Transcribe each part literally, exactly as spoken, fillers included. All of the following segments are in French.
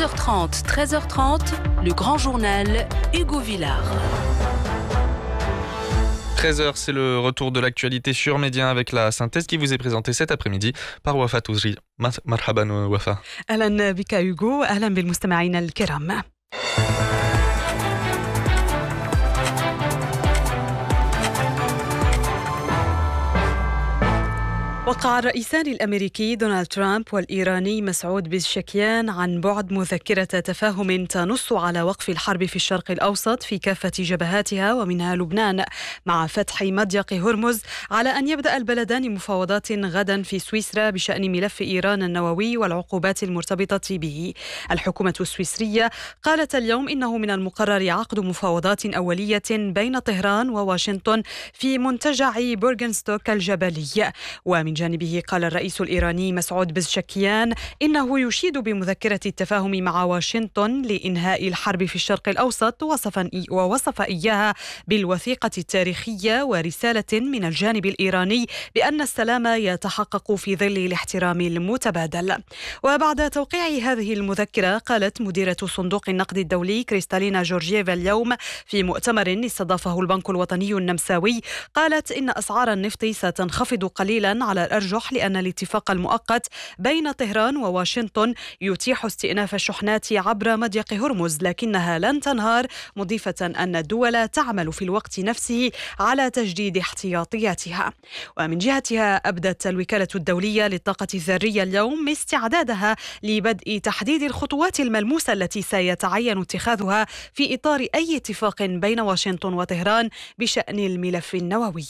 douze heures trente, treize heures trente, le grand journal Hugo Villard. treize heures, c'est le retour de l'actualité sur Média avec la synthèse qui vous est présentée cet après-midi par Wafa Touzri. Marhaban Wafa. أهلا بك يوغو، أهلا بالمستمعين الكرام. وقع الرئيسان الأمريكي دونالد ترامب والإيراني مسعود بيزشكيان عن بعد مذكرة تفاهم تنص على وقف الحرب في الشرق الأوسط في كافة جبهاتها ومنها لبنان، مع فتح مضيق هرمز، على أن يبدأ البلدان مفاوضات غدا في سويسرا بشأن ملف إيران النووي والعقوبات المرتبطة به. الحكومة السويسرية قالت اليوم إنه من المقرر عقد مفاوضات أولية بين طهران وواشنطن في منتجع بورغنستوك الجبلي. ومن جانبه قال الرئيس الإيراني مسعود بيزشكيان إنه يشيد بمذكرة التفاهم مع واشنطن لإنهاء الحرب في الشرق الأوسط، وصفا ووصف إياها بالوثيقة التاريخية ورسالة من الجانب الإيراني بأن السلام يتحقق في ظل الاحترام المتبادل. وبعد توقيع هذه المذكرة، قالت مديرة صندوق النقد الدولي كريستالينا جورجييفا اليوم في مؤتمر استضافه البنك الوطني النمساوي، قالت إن أسعار النفط ستنخفض قليلا على الأرجح لأن الاتفاق المؤقت بين طهران وواشنطن يتيح استئناف الشحنات عبر مضيق هرمز، لكنها لن تنهار، مضيفة أن الدول تعمل في الوقت نفسه على تجديد احتياطياتها. ومن جهتها أبدت الوكالة الدولية للطاقة الذرية اليوم استعدادها لبدء تحديد الخطوات الملموسة التي سيتعين اتخاذها في إطار أي اتفاق بين واشنطن وطهران بشأن الملف النووي.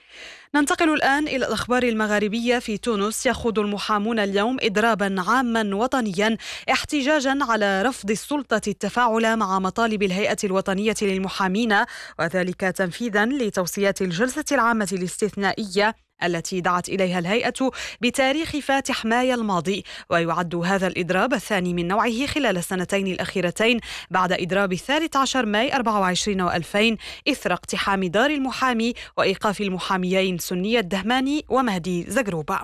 ننتقل الآن إلى الأخبار المغاربية. في تونس يخوض المحامون اليوم إضرابا عاما وطنيا احتجاجا على رفض السلطة التفاعل مع مطالب الهيئة الوطنية للمحامين، وذلك تنفيذا لتوصيات الجلسة العامة الاستثنائية التي دعت إليها الهيئة بتاريخ فاتح مايو الماضي. ويعد هذا الإضراب الثاني من نوعه خلال السنتين الأخيرتين بعد إضراب الثالث عشر مايو أربعة وعشرين وألفين إثر اقتحام دار المحامي وإيقاف المحاميين سنية الدهماني ومهدي زغروبة.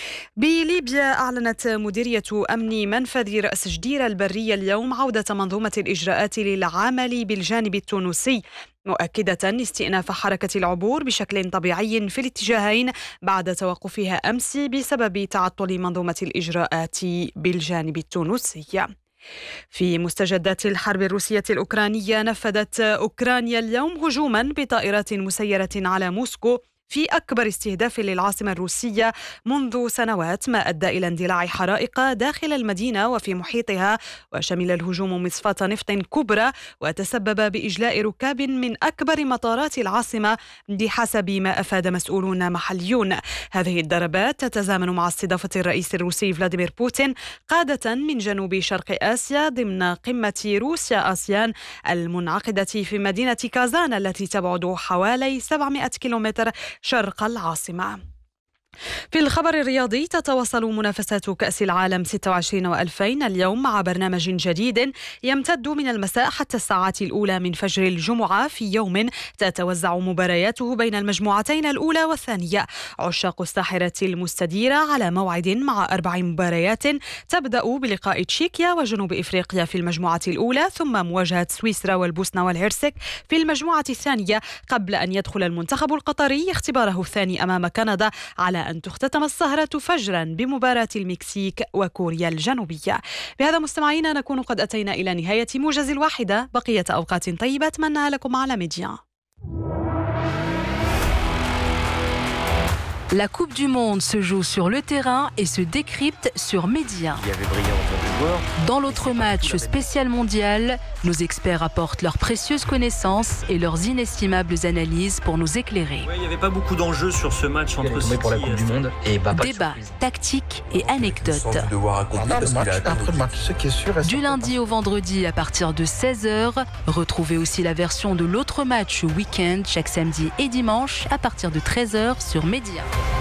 بليبيا أعلنت مديرية أمن منفذ رأس جديرة البرية اليوم عودة منظومة الإجراءات للعمل بالجانب التونسي، مؤكدة استئناف حركة العبور بشكل طبيعي في الاتجاهين بعد توقفها أمس بسبب تعطل منظومة الإجراءات بالجانب التونسي. في مستجدات الحرب الروسية الأوكرانية، نفذت أوكرانيا اليوم هجوما بطائرات مسيرة على موسكو في أكبر استهداف للعاصمة الروسية منذ سنوات، ما أدى إلى اندلاع حرائق داخل المدينة وفي محيطها، وشمل الهجوم مصفاة نفط كبرى وتسبب بإجلاء ركاب من أكبر مطارات العاصمة بحسب ما أفاد مسؤولون محليون. هذه الضربات تتزامن مع استضافة الرئيس الروسي فلاديمير بوتين قادة من جنوب شرق آسيا ضمن قمة روسيا آسيان المنعقدة في مدينة كازان التي تبعد حوالي سبعمائة كيلومتر شرق العاصمة. في الخبر الرياضي، تتواصل منافسات كأس العالم ستة وعشرين وألفين اليوم مع برنامج جديد يمتد من المساء حتى الساعات الأولى من فجر الجمعة، في يوم تتوزع مبارياته بين المجموعتين الأولى والثانية. عشاق الساحرة المستديرة على موعد مع أربع مباريات تبدأ بلقاء تشيكيا وجنوب إفريقيا في المجموعة الأولى، ثم مواجهة سويسرا والبوسنة والهرسك في المجموعة الثانية، قبل أن يدخل المنتخب القطري اختباره الثاني أمام كندا، على أن تختتم السهرة فجرا بمباراة المكسيك وكوريا الجنوبية. بهذا مستمعينا نكون قد أتينا إلى نهاية موجز الواحدة. بقية أوقات طيبة أتمنى لكم على ميديا. La Coupe du Monde se joue sur le terrain et se décrypte sur Média. Dans l'autre match spécial mondial, nos experts apportent leurs précieuses connaissances et leurs inestimables analyses pour nous éclairer. Ouais, il n'y avait pas beaucoup d'enjeux sur ce match entre City pour la Coupe du Monde et bah, Débat, tactique et anecdotes. Sûr, du lundi au vendredi à partir de seize heures, retrouvez aussi la version de l'autre match week-end chaque samedi et dimanche à partir de treize heures sur Média.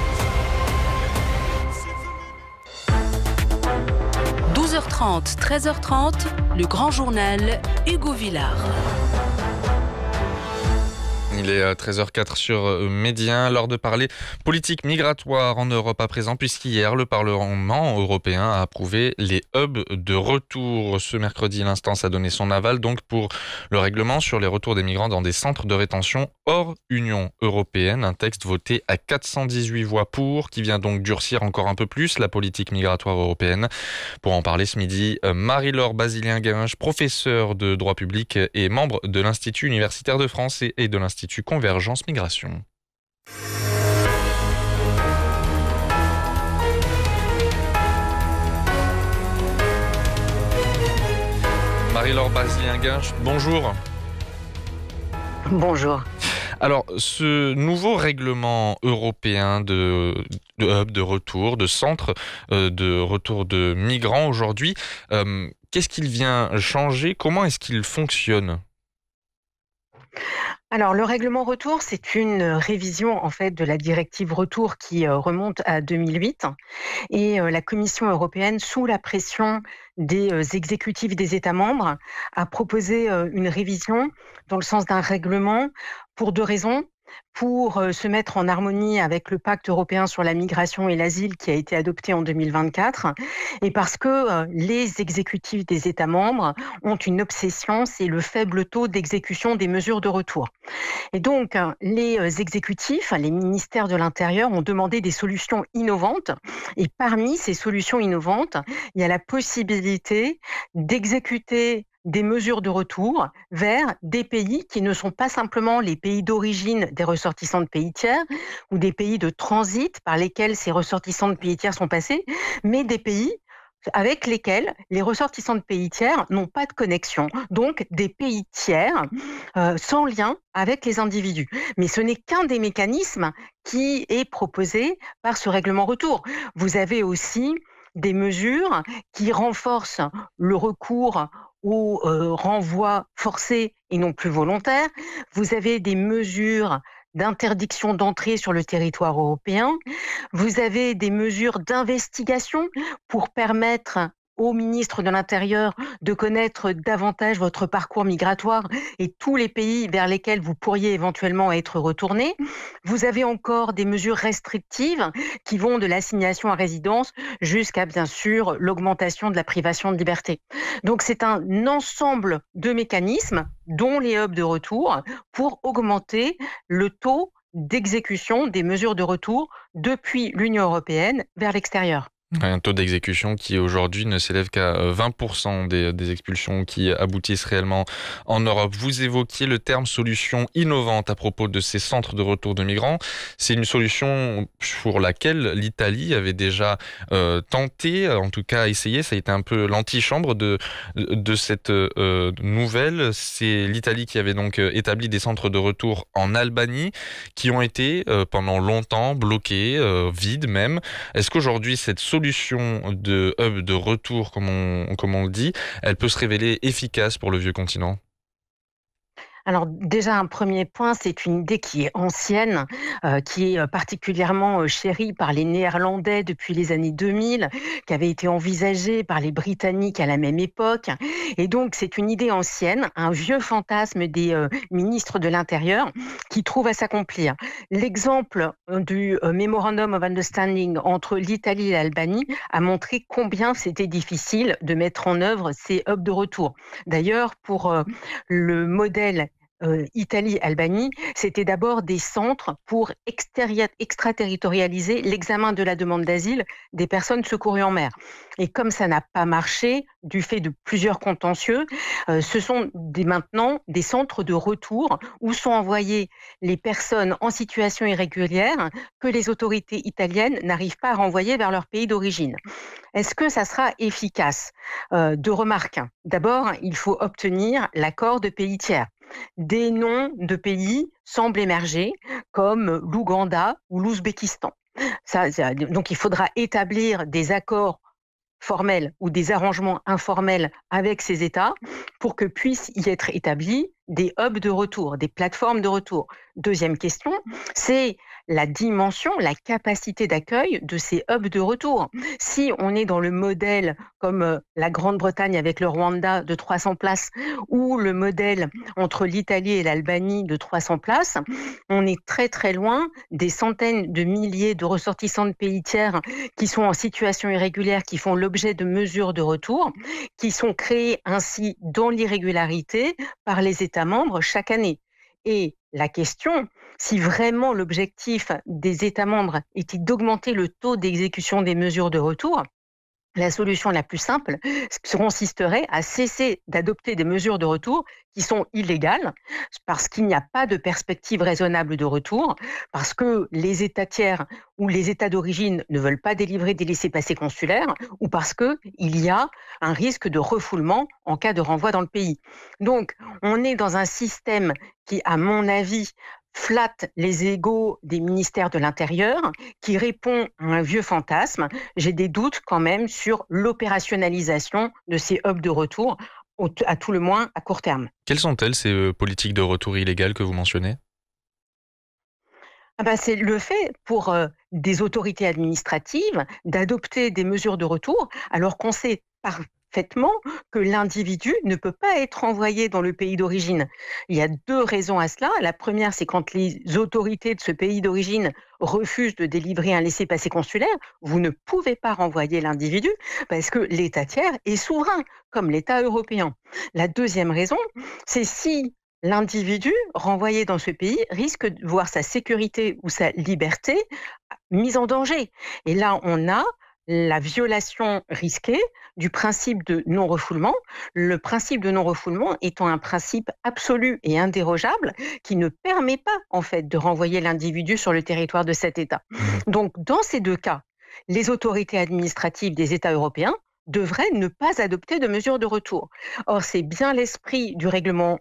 douze heures trente, treize heures trente, le grand journal Hugo Villard. Il est treize heures zéro quatre sur Média, l'heure de parler politique migratoire en Europe à présent, puisqu'hier, le Parlement européen a approuvé les hubs de retour. Ce mercredi, l'instance a donné son aval donc pour le règlement sur les retours des migrants dans des centres de rétention hors Union européenne. Un texte voté à quatre cent dix-huit voix pour, qui vient donc durcir encore un peu plus la politique migratoire européenne. Pour en parler ce midi, Marie-Laure Basilien-Guinche, professeure de droit public et membre de l'Institut universitaire de France et de l'Institut Convergence Migration. Marie-Laure Basilien-Guinche, bonjour. Bonjour. Alors, ce nouveau règlement européen de, de hub de retour, de centre euh, de retour de migrants aujourd'hui, euh, qu'est-ce qu'il vient changer? Comment est-ce qu'il fonctionne? Alors, le règlement retour, c'est une révision en fait de la directive retour qui euh, remonte à deux mille huit. Et euh, la Commission européenne, sous la pression des euh, exécutifs des États membres, a proposé euh, une révision dans le sens d'un règlement pour deux raisons. Pour euh, se mettre en harmonie avec le pacte européen sur la migration et l'asile qui a été adopté en deux mille vingt-quatre, et parce que euh, les exécutifs des États membres ont une obsession, c'est le faible taux d'exécution des mesures de retour. Et donc, les euh, exécutifs, les ministères de l'Intérieur ont demandé des solutions innovantes, et parmi ces solutions innovantes, il y a la possibilité d'exécuter des mesures de retour vers des pays qui ne sont pas simplement les pays d'origine des ressortissants de pays tiers ou des pays de transit par lesquels ces ressortissants de pays tiers sont passés, mais des pays avec lesquels les ressortissants de pays tiers n'ont pas de connexion, donc des pays tiers euh, sans lien avec les individus. Mais ce n'est qu'un des mécanismes qui est proposé par ce règlement retour. Vous avez aussi des mesures qui renforcent le recours au euh, renvoi forcé et non plus volontaire. Vous avez des mesures d'interdiction d'entrée sur le territoire européen. Vous avez des mesures d'investigation pour permettre au ministre de l'Intérieur de connaître davantage votre parcours migratoire et tous les pays vers lesquels vous pourriez éventuellement être retourné. Vous avez encore des mesures restrictives qui vont de l'assignation à résidence jusqu'à, bien sûr, l'augmentation de la privation de liberté. Donc, c'est un ensemble de mécanismes, dont les hubs de retour, pour augmenter le taux d'exécution des mesures de retour depuis l'Union européenne vers l'extérieur. Un taux d'exécution qui aujourd'hui ne s'élève qu'à vingt pour cent des, des expulsions qui aboutissent réellement en Europe. Vous évoquiez le terme solution innovante à propos de ces centres de retour de migrants. C'est une solution pour laquelle l'Italie avait déjà euh, tenté, en tout cas essayé. Ça a été un peu l'antichambre de, de cette euh, nouvelle. C'est l'Italie qui avait donc établi des centres de retour en Albanie qui ont été euh, pendant longtemps bloqués, euh, vides même. Est-ce qu'aujourd'hui cette solution solution de hub de retour, comme on, comme on le dit, elle peut se révéler efficace pour le vieux continent? Alors déjà, un premier point, c'est une idée qui est ancienne, euh, qui est particulièrement chérie par les Néerlandais depuis les années deux mille, qui avait été envisagée par les Britanniques à la même époque. Et donc, c'est une idée ancienne, un vieux fantasme des euh, ministres de l'Intérieur qui trouve à s'accomplir. L'exemple du euh, Memorandum of Understanding entre l'Italie et l'Albanie a montré combien c'était difficile de mettre en œuvre ces hubs de retour. D'ailleurs, pour euh, le modèle Euh, Italie-Albanie, c'était d'abord des centres pour extéri- extraterritorialiser l'examen de la demande d'asile des personnes secourues en mer. Et comme ça n'a pas marché, du fait de plusieurs contentieux, euh, ce sont des, maintenant des centres de retour où sont envoyées les personnes en situation irrégulière que les autorités italiennes n'arrivent pas à renvoyer vers leur pays d'origine. Est-ce que ça sera efficace? euh, Deux remarques. D'abord, il faut obtenir l'accord de pays tiers. Des noms de pays semblent émerger, comme l'Ouganda ou l'Ouzbékistan. Ça, ça, donc, il faudra établir des accords formels ou des arrangements informels avec ces États pour que puissent y être établis des hubs de retour, des plateformes de retour. Deuxième question, c'est la dimension, la capacité d'accueil de ces hubs de retour. Si on est dans le modèle comme la Grande-Bretagne avec le Rwanda de trois cents places ou le modèle entre l'Italie et l'Albanie de trois cents places, on est très très loin des centaines de milliers de ressortissants de pays tiers qui sont en situation irrégulière, qui font l'objet de mesures de retour, qui sont créées ainsi dans l'irrégularité par les États membres chaque année. Et la question, si vraiment l'objectif des États membres était d'augmenter le taux d'exécution des mesures de retour, la solution la plus simple consisterait à cesser d'adopter des mesures de retour qui sont illégales parce qu'il n'y a pas de perspective raisonnable de retour, parce que les États tiers ou les États d'origine ne veulent pas délivrer des laissez-passer consulaires ou parce qu'il y a un risque de refoulement en cas de renvoi dans le pays. Donc, on est dans un système qui, à mon avis, flatte les égos des ministères de l'Intérieur, qui répond à un vieux fantasme. J'ai des doutes quand même sur l'opérationnalisation de ces hubs de retour, à tout le moins à court terme. Quelles sont-elles, ces politiques de retour illégales que vous mentionnez ? Ah ben c'est le fait pour euh, des autorités administratives d'adopter des mesures de retour alors qu'on sait parfaitement que l'individu ne peut pas être envoyé dans le pays d'origine. Il y a deux raisons à cela. La première, c'est quand les autorités de ce pays d'origine refusent de délivrer un laissez-passer consulaire, vous ne pouvez pas renvoyer l'individu parce que l'État tiers est souverain, comme l'État européen. La deuxième raison, c'est si l'individu renvoyé dans ce pays risque de voir sa sécurité ou sa liberté mise en danger. Et là, on a la violation risquée du principe de non-refoulement, le principe de non-refoulement étant un principe absolu et indérogeable qui ne permet pas, en fait, de renvoyer l'individu sur le territoire de cet État. Donc, dans ces deux cas, les autorités administratives des États européens devraient ne pas adopter de mesures de retour. Or, c'est bien l'esprit du règlement